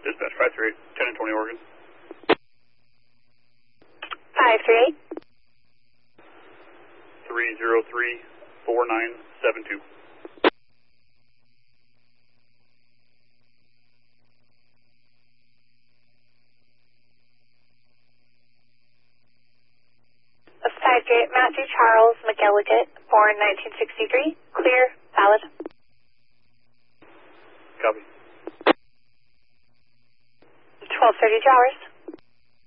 Dispatch 538, 10 and 20 Oregon. 538. 303-4972. A 538 Matthew Charles McElligott, born 1963. Clear, valid. Copy. 12:32 hours.